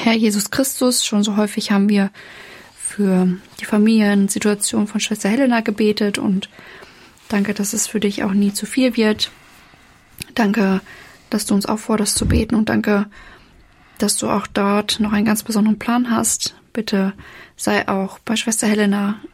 Herr Jesus Christus, schon so häufig haben wir für die Familiensituation von Schwester Helena gebetet und danke, dass es für dich auch nie zu viel wird. Danke, dass du uns aufforderst zu beten und danke, dass du auch dort noch einen ganz besonderen Plan hast. Bitte sei auch bei Schwester Helena